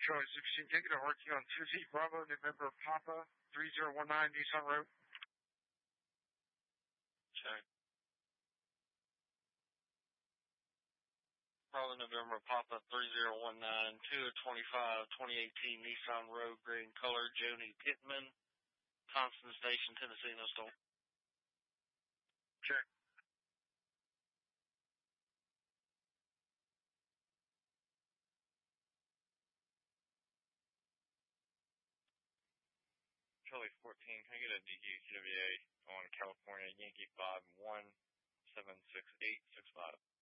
Charlie 16, take it to RT on 2Z Bravo, November Papa, 3019 Nissan Road. Check. Bravo, November Papa, 3019, 225, 2018 Nissan Road, green color, Joni Pittman, Constant Station, Tennessee, no stop. Check. Charlie 14, can I get a DQ QWA on California Yankee 5176865?